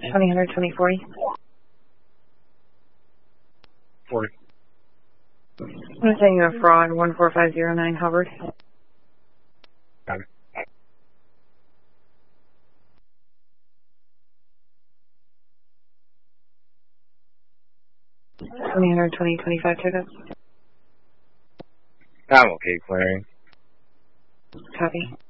20/120/40. 40. I'm going to say you have fraud 14509 Hubbard. Got it. 20/120/25 tickets. I'm okay clearing. Copy.